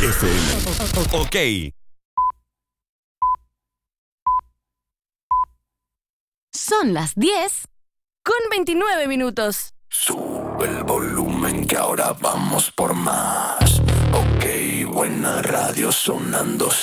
FM. Ok. Son las 10:29. Sube el volumen que ahora vamos por más. Ok, buena radio sonando